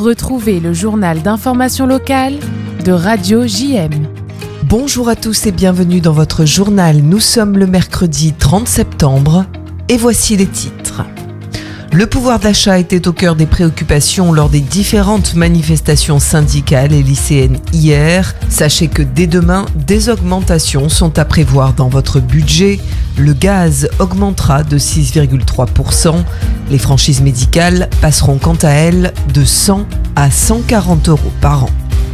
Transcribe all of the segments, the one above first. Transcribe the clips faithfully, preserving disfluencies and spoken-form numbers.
Retrouvez le journal d'information locale de Radio J M. Bonjour à tous et bienvenue dans votre journal. Nous sommes le mercredi trente septembre et voici les titres. Le pouvoir d'achat était au cœur des préoccupations lors des différentes manifestations syndicales et lycéennes hier. Sachez que dès demain, des augmentations sont à prévoir dans votre budget. Le gaz augmentera de six virgule trois pour cent. Les franchises médicales passeront quant à elles de cent à cent quarante euros par an.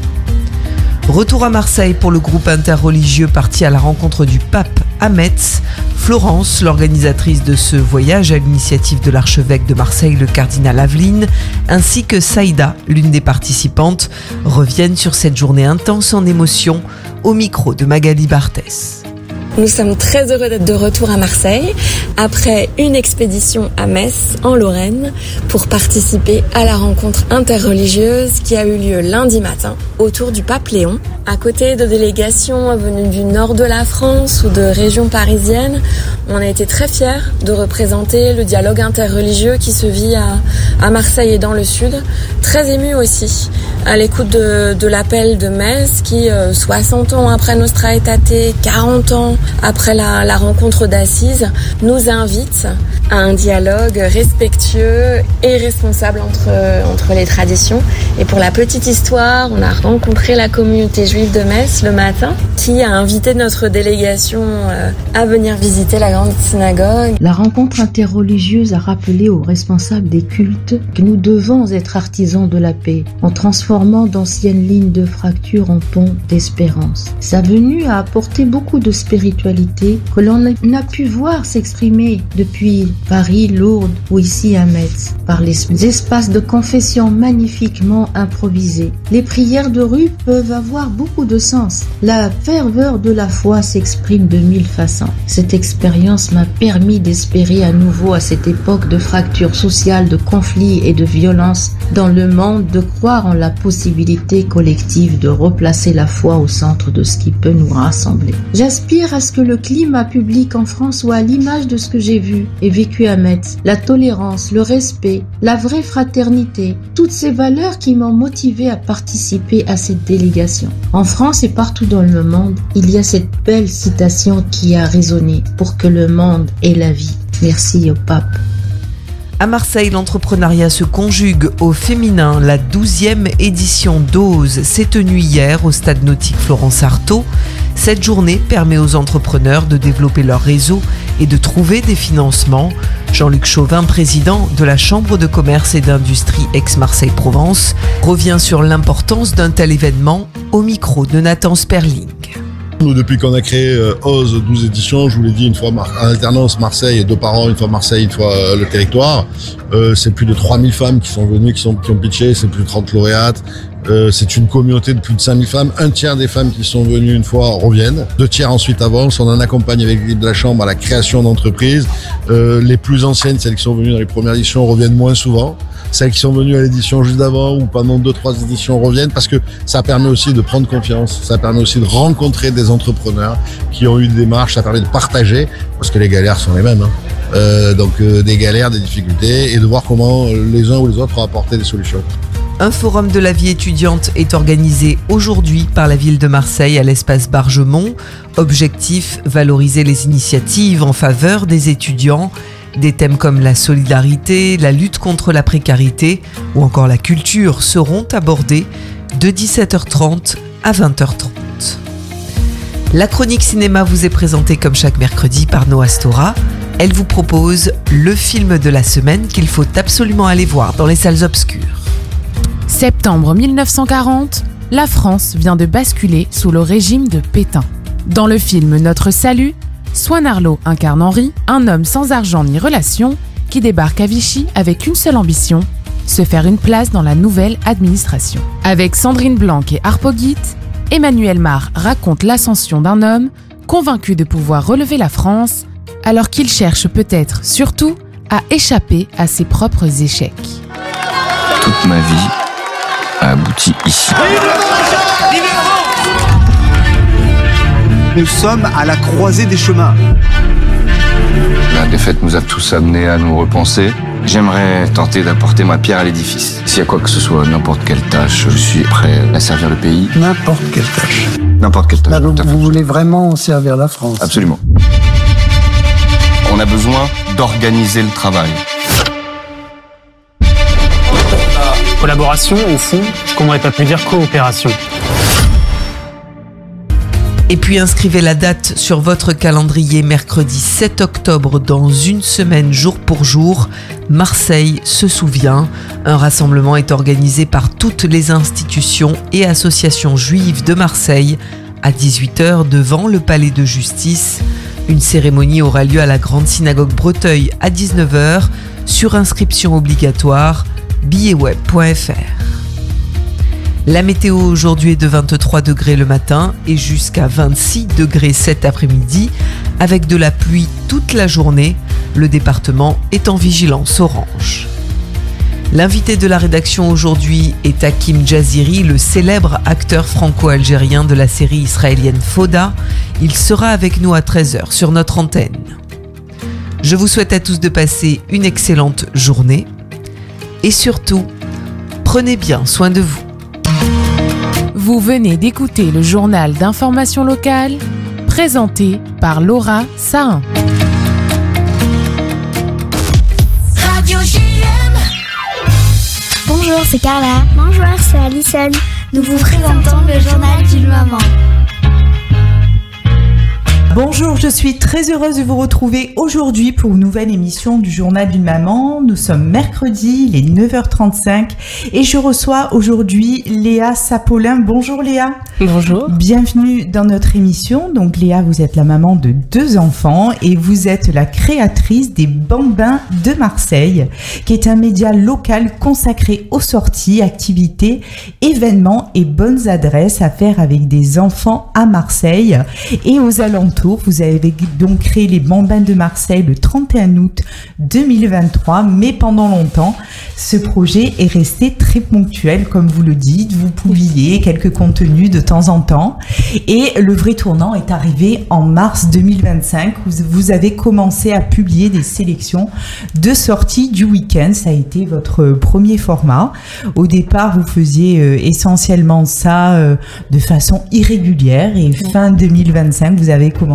Retour à Marseille pour le groupe interreligieux parti à la rencontre du pape à Metz. Florence, l'organisatrice de ce voyage à l'initiative de l'archevêque de Marseille, le cardinal Aveline, ainsi que Saïda, l'une des participantes, reviennent sur cette journée intense en émotion au micro de Magali Barthès. Nous sommes très heureux d'être de retour à Marseille après une expédition à Metz, en Lorraine, pour participer à la rencontre interreligieuse qui a eu lieu lundi matin autour du pape Léon. À côté de délégations venues du nord de la France ou de régions parisiennes, on a été très fiers de représenter le dialogue interreligieux qui se vit à, à Marseille et dans le sud. Très émus aussi à l'écoute de, de l'appel de Metz qui, euh, soixante ans après Nostra Aetate, quarante ans après la, la rencontre d'Assise, nous invite à un dialogue respectueux et responsable entre, entre les traditions. Et pour la petite histoire, on a rencontré la communauté juive de Metz le matin qui a invité notre délégation à venir visiter la grande synagogue. La rencontre interreligieuse a rappelé aux responsables des cultes que nous devons être artisans de la paix en transformant d'anciennes lignes de fracture en ponts d'espérance. Sa venue a apporté beaucoup de spiritualité que l'on n'a pu voir s'exprimer depuis Paris, Lourdes ou ici à Metz, par les espaces de confession magnifiquement improvisés. Les prières de rue peuvent avoir beaucoup de sens. La ferveur de la foi s'exprime de mille façons. Cette expérience m'a permis d'espérer à nouveau à cette époque de fracture sociale, de conflits et de violence dans le monde, de croire en la possibilité collective de replacer la foi au centre de ce qui peut nous rassembler. J'aspire à ce que le climat public en France soit à l'image de ce que j'ai vu et vécu à Metz. La tolérance, le respect, la vraie fraternité, toutes ces valeurs qui m'ont motivé à participer à cette délégation. En France et partout dans le monde, il y a cette belle citation qui a résonné pour que le monde ait la vie. Merci au pape. À Marseille, l'entrepreneuriat se conjugue au féminin. La douzième édition d'Ose s'est tenue hier au stade nautique Florence Artaud. Cette journée permet aux entrepreneurs de développer leur réseau et de trouver des financements. Jean-Luc Chauvin, président de la Chambre de commerce et d'industrie Aix-Marseille-Provence, revient sur l'importance d'un tel événement au micro de Nathan Sperling. Nous, depuis qu'on a créé euh, Ose, douze éditions, je vous l'ai dit, une fois mar- en alternance Marseille, deux par an, une fois Marseille, une fois euh, le territoire. Euh, c'est plus de trois mille femmes qui sont venues, qui, sont, qui ont pitché, c'est plus de trente lauréates. Euh, c'est une communauté de plus de cinq mille femmes. Un tiers des femmes qui sont venues une fois reviennent. Deux tiers ensuite avancent. On en accompagne avec l'équipe de la Chambre à la création d'entreprises. Euh, les plus anciennes, celles qui sont venues dans les premières éditions, reviennent moins souvent. Celles qui sont venues à l'édition juste d'avant ou pendant deux, trois éditions reviennent parce que ça permet aussi de prendre confiance. Ça permet aussi de rencontrer des entrepreneurs qui ont eu des démarches. Ça permet de partager parce que les galères sont les mêmes. Hein. Euh, donc euh, des galères, des difficultés et de voir comment les uns ou les autres ont apporté des solutions. Un forum de la vie étudiante est organisé aujourd'hui par la ville de Marseille à l'espace Bargemont. Objectif, valoriser les initiatives en faveur des étudiants. Des thèmes comme la solidarité, la lutte contre la précarité ou encore la culture seront abordés de dix-sept heures trente à vingt heures trente. La chronique cinéma vous est présentée comme chaque mercredi par Noah Stora. Elle vous propose le film de la semaine qu'il faut absolument aller voir dans les salles obscures. Septembre mille neuf cent quarante, la France vient de basculer sous le régime de Pétain. Dans le film Notre Salut, Swan Arlo incarne Henri, un homme sans argent ni relation, qui débarque à Vichy avec une seule ambition, se faire une place dans la nouvelle administration. Avec Sandrine Blanc et Harpogit, Emmanuel Mar raconte l'ascension d'un homme convaincu de pouvoir relever la France, alors qu'il cherche peut-être surtout à échapper à ses propres échecs. Toute ma vie a abouti ici. Nous sommes à la croisée des chemins. La défaite nous a tous amenés à nous repenser. J'aimerais tenter d'apporter ma pierre à l'édifice. S'il y a quoi que ce soit, n'importe quelle tâche, je suis prêt à servir le pays. N'importe quelle tâche. N'importe quelle tâche. Là, donc, tout à fait. vous voulez vraiment servir la France? Absolument. On a besoin d'organiser le travail. Collaboration, au fond, qu'on n'aurait pas pu dire coopération. Et puis inscrivez la date sur votre calendrier, mercredi sept octobre, dans une semaine jour pour jour. Marseille se souvient. Un rassemblement est organisé par toutes les institutions et associations juives de Marseille à dix-huit heures devant le palais de justice. Une cérémonie aura lieu à la grande synagogue Breteuil à dix-neuf heures sur inscription obligatoire, billets web point f r. La météo aujourd'hui est de vingt-trois degrés le matin et jusqu'à vingt-six degrés cet après-midi avec de la pluie toute la journée. Le département est en vigilance orange. L'invité de la rédaction aujourd'hui est Hakim Jaziri, le célèbre acteur franco-algérien de la série israélienne Fauda. Il sera avec nous à treize heures sur notre antenne. Je vous souhaite à tous de passer une excellente journée et surtout, prenez bien soin de vous. Vous venez d'écouter le journal d'information locale, présenté par Laura Sahin. Radio J M. Bonjour, c'est Carla. Bonjour, c'est Alison. Nous vous présentons le journal d'une maman. Bonjour, je suis très heureuse de vous retrouver aujourd'hui pour une nouvelle émission du Journal d'une maman. Nous sommes mercredi, il est neuf heures trente-cinq et je reçois aujourd'hui Léa Sapolin. Bonjour Léa. Bonjour. Bienvenue dans notre émission. Donc Léa, vous êtes la maman de deux enfants et vous êtes la créatrice des Bambins de Marseille, qui est un média local consacré aux sorties, activités, événements et bonnes adresses à faire avec des enfants à Marseille et aux alentours. Vous avez donc créé les Bambins de Marseille le trente et un août deux mille vingt-trois, mais pendant longtemps, ce projet est resté très ponctuel, comme vous le dites. Vous publiez quelques contenus de temps en temps et le vrai tournant est arrivé en mars deux mille vingt-cinq. Vous, vous avez commencé à publier des sélections de sorties du week-end. Ça a été votre premier format. Au départ, vous faisiez euh, essentiellement ça euh, de façon irrégulière et fin deux mille vingt-cinq, vous avez commencé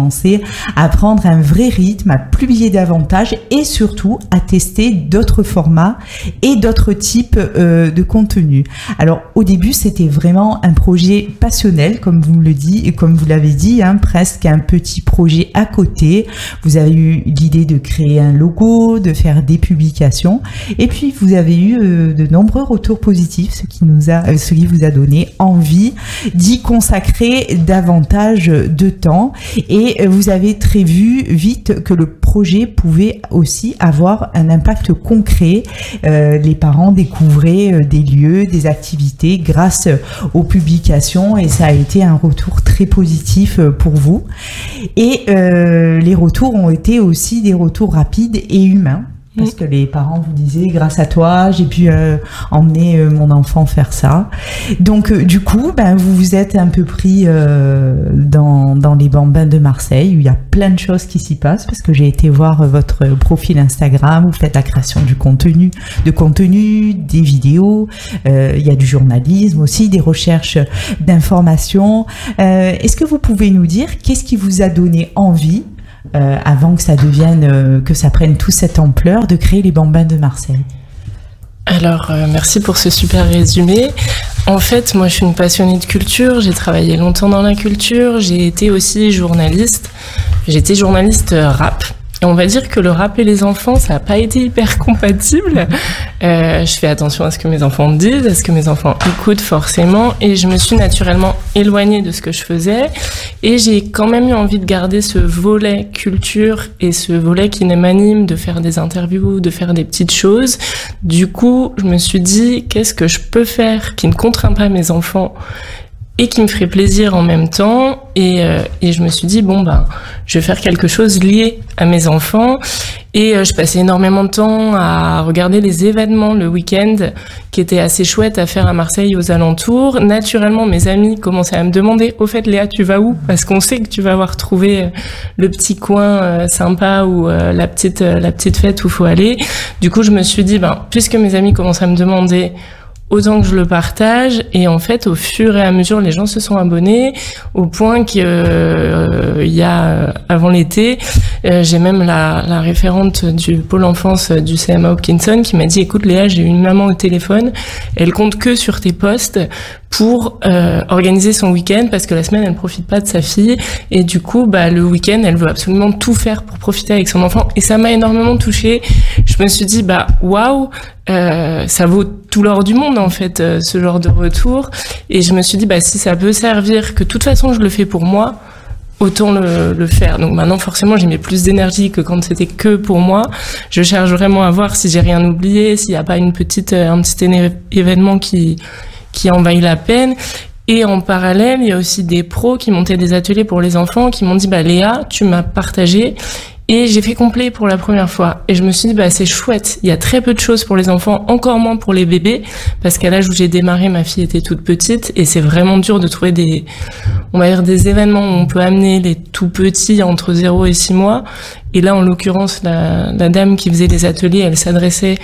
à prendre un vrai rythme, à publier davantage et surtout à tester d'autres formats et d'autres types euh, de contenus. Alors au début, c'était vraiment un projet passionnel, comme vous le dites et comme vous l'avez dit, hein, presque un petit projet à côté. Vous avez eu l'idée de créer un logo, de faire des publications et puis vous avez eu euh, de nombreux retours positifs, ce qui nous a, euh, ce qui vous a donné envie d'y consacrer davantage de temps. Et vous avez très vu vite que le projet pouvait aussi avoir un impact concret. Euh, les parents découvraient euh, des lieux, des activités grâce aux publications et ça a été un retour très positif euh, pour vous. Et euh, les retours ont été aussi des retours rapides et humains. Parce que les parents vous disaient, grâce à toi, j'ai pu euh, emmener euh, mon enfant faire ça. Donc, euh, du coup, ben, vous vous êtes un peu pris euh, dans, dans les Bambins de Marseille, où il y a plein de choses qui s'y passent, parce que j'ai été voir votre profil Instagram, vous faites la création du contenu, de contenu, des vidéos, euh, il y a du journalisme aussi, des recherches d'informations. Euh, est-ce que vous pouvez nous dire qu'est-ce qui vous a donné envie Euh, avant que ça devienne, euh, que ça prenne toute cette ampleur, de créer les Bambins de Marseille? Alors, euh, merci pour ce super résumé. En fait, moi, je suis une passionnée de culture. J'ai travaillé longtemps dans la culture. J'ai été aussi journaliste. J'étais journaliste rap. Et on va dire que le rap et les enfants, ça n'a pas été hyper compatible. Euh, je fais attention à ce que mes enfants disent, à ce que mes enfants écoutent forcément. Et je me suis naturellement éloignée de ce que je faisais. Et j'ai quand même eu envie de garder ce volet culture et ce volet qui m'anime, de faire des interviews, de faire des petites choses. Du coup, je me suis dit, qu'est-ce que je peux faire qui ne contraint pas mes enfants et qui me ferait plaisir en même temps, et, euh, et je me suis dit, bon ben, je vais faire quelque chose lié à mes enfants, Et euh, je passais énormément de temps à regarder les événements le week-end, qui étaient assez chouettes à faire à Marseille aux alentours. Naturellement, mes amis commençaient à me demander, au fait, Léa, tu vas où? Parce qu'on sait que tu vas avoir trouvé le petit coin euh, sympa ou euh, la petite euh, la petite fête où faut aller. Du coup, je me suis dit, ben, puisque mes amis commencent à me demander, autant que je le partage. Et en fait, au fur et à mesure, les gens se sont abonnés au point qu'il euh, y a, euh, avant l'été, euh, j'ai même la, la référente du pôle enfance du C M A Hopkinson qui m'a dit, écoute Léa, j'ai une maman au téléphone, elle compte que sur tes posts pour euh, organiser son week-end parce que la semaine elle profite pas de sa fille et du coup bah le week-end elle veut absolument tout faire pour profiter avec son enfant et ça m'a énormément touchée. Je me suis dit bah waouh, euh, ça vaut tout l'or du monde en fait euh, ce genre de retour et je me suis dit bah si ça peut servir, que de toute façon je le fais pour moi, autant le, le faire. Donc maintenant forcément j'y mets plus d'énergie que quand c'était que pour moi. Je cherche vraiment à voir si j'ai rien oublié, s'il n'y a pas une petite un petit événement qui qui envahit la peine. Et en parallèle, il y a aussi des pros qui montaient des ateliers pour les enfants, qui m'ont dit, bah, Léa, tu m'as partagé. Et j'ai fait complet pour la première fois. Et je me suis dit, bah, c'est chouette. Il y a très peu de choses pour les enfants, encore moins pour les bébés. Parce qu'à l'âge où j'ai démarré, ma fille était toute petite. Et c'est vraiment dur de trouver des, on va dire, des événements où on peut amener les tout petits entre zéro et six mois. Et là, en l'occurrence, la, la dame qui faisait les ateliers, elle s'adressait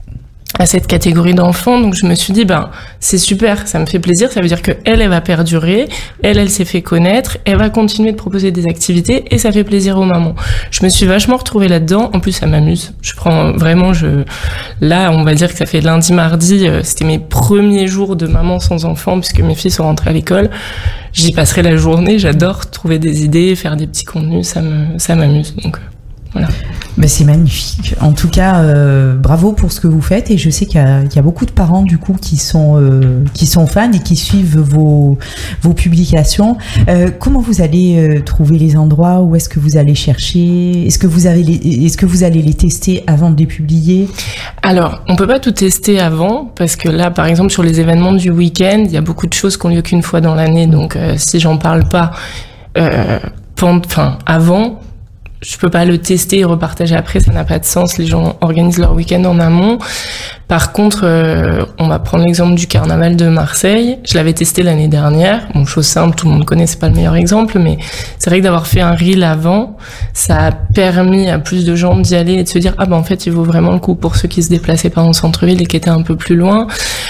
à cette catégorie d'enfants, donc je me suis dit ben c'est super, ça me fait plaisir, ça veut dire que elle elle va perdurer, elle elle s'est fait connaître, elle va continuer de proposer des activités et ça fait plaisir aux mamans. Je me suis vachement retrouvée là-dedans, en plus ça m'amuse. Je prends vraiment je là, on va dire que ça fait lundi mardi, c'était mes premiers jours de maman sans enfant puisque mes filles sont rentrées à l'école. J'y passerai la journée, j'adore trouver des idées, faire des petits contenus, ça me ça m'amuse donc voilà. Ben c'est magnifique. En tout cas, euh, bravo pour ce que vous faites. Et je sais qu'il y a, qu'il y a beaucoup de parents du coup qui sont euh, qui sont fans et qui suivent vos vos publications. Euh, comment vous allez euh, trouver les endroits? Où est-ce que vous allez chercher? Est-ce que vous avez les, est-ce que vous allez les tester avant de les publier? Alors, on peut pas tout tester avant parce que là, par exemple, sur les événements du week-end, il y a beaucoup de choses qui ont lieu qu'une fois dans l'année. Donc, euh, si j'en parle pas, euh, pendant, enfin, avant. Je peux pas le tester et repartager après, ça n'a pas de sens. Les gens organisent leur week-end en amont. Par contre, euh, on va prendre l'exemple du carnaval de Marseille. Je l'avais testé l'année dernière. Bon, chose simple, tout le monde connaît, c'est pas le meilleur exemple, mais c'est vrai que d'avoir fait un reel avant, ça a permis à plus de gens d'y aller et de se dire, ah ben en fait, il vaut vraiment le coup pour ceux qui se déplaçaient pas en centre-ville et qui étaient un peu plus loin.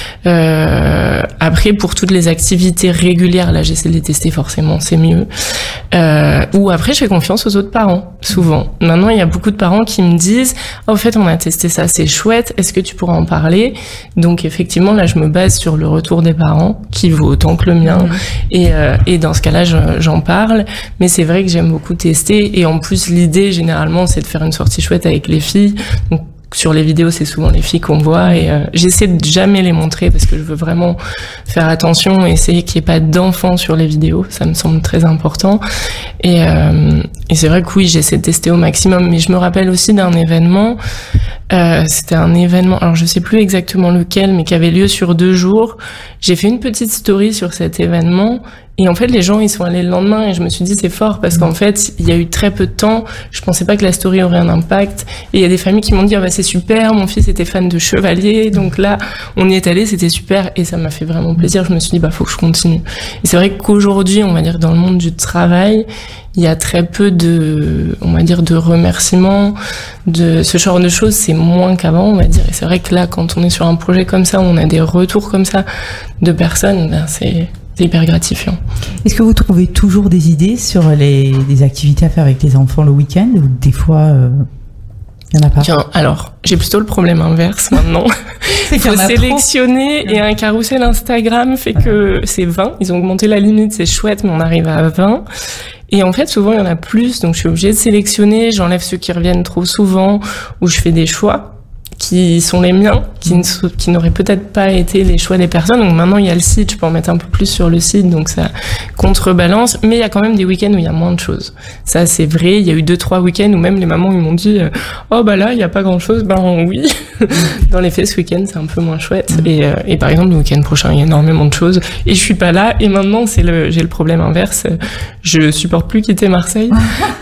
Euh, après, pour toutes les activités régulières, là, j'essaie de les tester forcément, c'est mieux. Euh, ou après, je fais confiance aux autres parents, souvent. Maintenant, il y a beaucoup de parents qui me disent, oh, en fait, on a testé ça, c'est chouette, est-ce que tu pourras en parler? Donc, effectivement, là, je me base sur le retour des parents, qui vaut autant que le mien. Mmh. Et, euh, et dans ce cas-là, je, j'en parle. Mais c'est vrai que j'aime beaucoup tester. Et en plus, l'idée, généralement, c'est de faire une sortie chouette avec les filles. Donc, sur les vidéos, c'est souvent les filles qu'on voit et euh, j'essaie de jamais les montrer parce que je veux vraiment faire attention et essayer qu'il n'y ait pas d'enfants sur les vidéos. Ça me semble très important. Et, euh, et c'est vrai que oui, j'essaie de tester au maximum. Mais je me rappelle aussi d'un événement. Euh, c'était un événement, alors je sais plus exactement lequel, mais qui avait lieu sur deux jours. J'ai fait une petite story sur cet événement. Et en fait, les gens, ils sont allés le lendemain et je me suis dit, c'est fort parce qu'en fait, il y a eu très peu de temps. Je pensais pas que la story aurait un impact. Et il y a des familles qui m'ont dit, ah bah, c'est super, mon fils était fan de chevalier. Donc là, on y est allé, c'était super. Et ça m'a fait vraiment plaisir. Je me suis dit, bah, faut que je continue. Et c'est vrai qu'aujourd'hui, on va dire, dans le monde du travail, il y a très peu de, on va dire, de remerciements, de ce genre de choses. C'est moins qu'avant, on va dire. Et c'est vrai que là, quand on est sur un projet comme ça, où on a des retours comme ça de personnes, ben, c'est, c'est hyper gratifiant. Est-ce que vous trouvez toujours des idées sur les, les activités à faire avec les enfants le week-end ou des fois euh, il n'y en a pas? Tiens, alors, j'ai plutôt le problème inverse maintenant. Il faut sélectionner trop. Et un carrousel Instagram fait que c'est vingt. Ils ont augmenté la limite, c'est chouette, mais on arrive à vingt. Et en fait, souvent, il y en a plus, donc je suis obligée de sélectionner. J'enlève ceux qui reviennent trop souvent ou je fais des choix qui sont les miens, qui, ne, qui n'auraient peut-être pas été les choix des personnes. Donc maintenant, il y a le site, je peux en mettre un peu plus sur le site, donc ça contrebalance. Mais il y a quand même des week-ends où il y a moins de choses. Ça, c'est vrai. Il y a eu deux, trois week-ends où même les mamans, ils m'ont dit « Oh, bah là, il n'y a pas grand-chose. » Ben oui. Dans les faits, ce week-end, c'est un peu moins chouette. Et, euh, et par exemple, le week-end prochain, il y a énormément de choses. Et je suis pas là. Et maintenant, c'est le, j'ai le problème inverse. Je supporte plus quitter Marseille.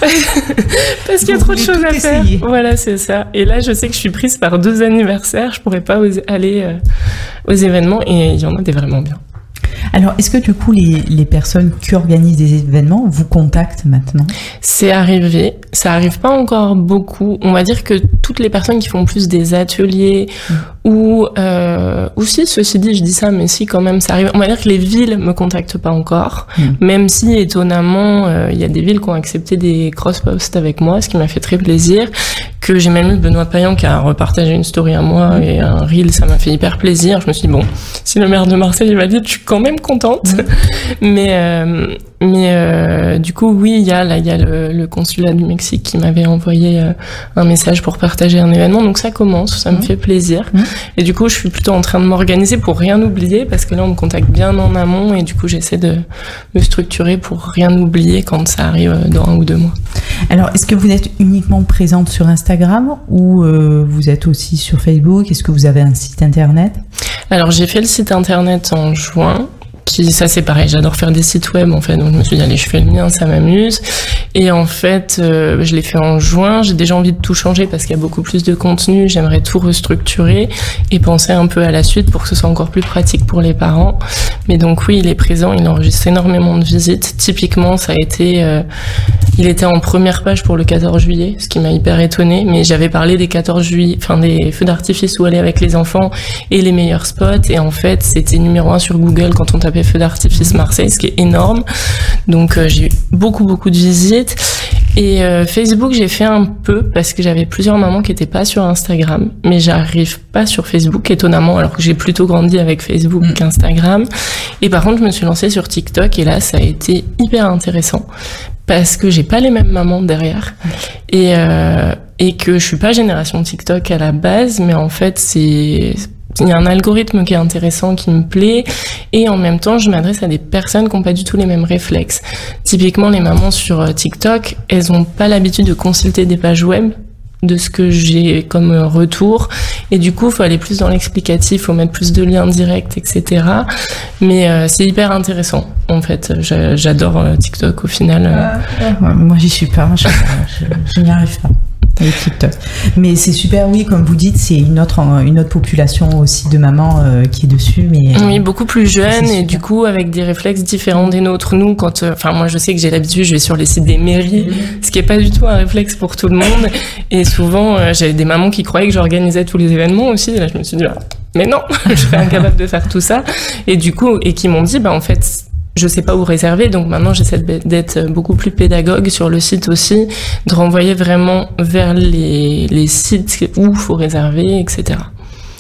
Parce qu'il y a trop de choses à faire. Essayer. Voilà, c'est ça. Et là, je sais que je suis prise par deux anniversaires. Je pourrais pas oser aller euh, aux événements. Et il y en a des vraiment bien. Alors, est-ce que du coup, les, les personnes qui organisent des événements vous contactent maintenant ? C'est arrivé. Ça arrive pas encore beaucoup. On va dire que toutes les personnes qui font plus des ateliers mmh. ou euh, aussi, ceci dit, je dis ça, mais si quand même ça arrive. On va dire que les villes me contactent pas encore, mmh. même si étonnamment, il euh, y a des villes qui ont accepté des cross-posts avec moi, ce qui m'a fait très plaisir. Que j'ai même eu Benoît Payan qui a repartagé une story à moi et un reel, ça m'a fait hyper plaisir. Je me suis dit, bon, si le maire de Marseille valide, je suis quand même contente. Mmh. mais euh, mais euh, du coup, oui, il y a là, il y a le, le consulat du Mexique qui m'avait envoyé euh, un message pour partager un événement. Donc ça commence, ça mmh. me fait plaisir. Mmh. Et du coup, je suis plutôt en train de m'organiser pour rien oublier parce que là, on me contacte bien en amont et du coup, j'essaie de me structurer pour rien oublier quand ça arrive dans un ou deux mois. Alors, est-ce que vous êtes uniquement présente sur Instagram ou euh, vous êtes aussi sur Facebook ? Est-ce que vous avez un site internet ? Alors, j'ai fait le site internet en juin. Qui, ça c'est pareil, j'adore faire des sites web en fait, donc je me suis dit allez je fais le mien, ça m'amuse. Et en fait euh, je l'ai fait en juin, j'ai déjà envie de tout changer parce qu'il y a beaucoup plus de contenu, j'aimerais tout restructurer et penser un peu à la suite pour que ce soit encore plus pratique pour les parents. Mais donc oui, il est présent, il enregistre énormément de visites. Typiquement ça a été, euh, il était en première page pour le quatorze juillet, ce qui m'a hyper étonnée, mais j'avais parlé des quatorze juillet, enfin des feux d'artifice où aller avec les enfants et les meilleurs spots et en fait c'était numéro un sur Google quand on tapait feux d'artifice Marseille, ce qui est énorme. Donc euh, j'ai eu beaucoup beaucoup de visites et euh, Facebook j'ai fait un peu parce que j'avais plusieurs mamans qui étaient pas sur Instagram, mais j'arrive pas sur Facebook étonnamment alors que j'ai plutôt grandi avec Facebook mmh. qu'Instagram. Et par contre je me suis lancée sur TikTok et là ça a été hyper intéressant parce que j'ai pas les mêmes mamans derrière et euh, et que je suis pas génération TikTok à la base, mais en fait c'est il y a un algorithme qui est intéressant, qui me plaît, et en même temps, je m'adresse à des personnes qui n'ont pas du tout les mêmes réflexes. Typiquement, les mamans sur TikTok, elles n'ont pas l'habitude de consulter des pages web de ce que j'ai comme retour, et du coup, il faut aller plus dans l'explicatif, il faut mettre plus de liens directs, et cetera. Mais euh, c'est hyper intéressant, en fait. J'adore euh, TikTok, au final. Euh... Euh, moi, j'y suis pas, je, je, je n'y arrive pas. Avec TikTok. Mais c'est super, oui, comme vous dites, c'est une autre, une autre population aussi de mamans euh, qui est dessus. Mais, euh, oui, beaucoup plus jeune et du coup avec des réflexes différents des nôtres. Nous, quand, enfin, euh, moi je sais que j'ai l'habitude, je vais sur les sites des mairies, mmh. ce qui est pas du tout un réflexe pour tout le monde. Et souvent, euh, j'avais des mamans qui croyaient que j'organisais tous les événements aussi. Et là, je me suis dit, mais non, je serais incapable de faire tout ça. Et du coup, et qui m'ont dit, bah en fait, je sais pas où réserver, donc maintenant j'essaie d'être beaucoup plus pédagogue sur le site aussi, de renvoyer vraiment vers les, les sites où il faut réserver, et cetera.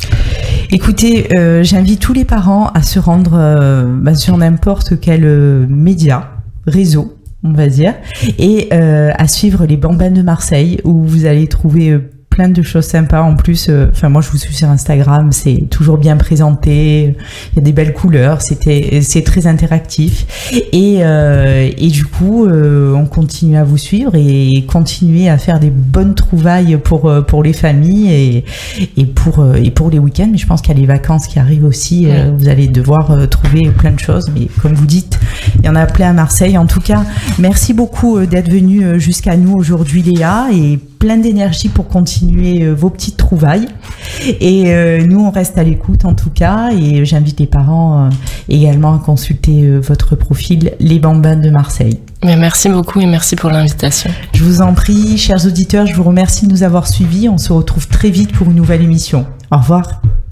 Écoutez, euh, j'invite tous les parents à se rendre euh, bah, sur n'importe quel euh, média, réseau, on va dire, et euh, à suivre les Bambins de Marseille, où vous allez trouver euh, plein de choses sympas en plus. Enfin, euh, moi, je vous suis sur Instagram, c'est toujours bien présenté. Il y a des belles couleurs, c'était, c'est très interactif. Et, euh, et du coup, euh, on continue à vous suivre et continuer à faire des bonnes trouvailles pour pour les familles et et pour et pour les week-ends. Mais je pense qu'il y a les vacances qui arrivent aussi. Euh, vous allez devoir euh, trouver plein de choses. Mais comme vous dites, il y en a plein à Marseille. En tout cas, merci beaucoup d'être venu jusqu'à nous aujourd'hui, Léa, et plein d'énergie pour continuer euh, vos petites trouvailles. Et euh, nous, on reste à l'écoute en tout cas. Et j'invite les parents euh, également à consulter euh, votre profil Les Bambins de Marseille. Mais merci beaucoup et merci pour l'invitation. Je vous en prie, chers auditeurs, je vous remercie de nous avoir suivis. On se retrouve très vite pour une nouvelle émission. Au revoir.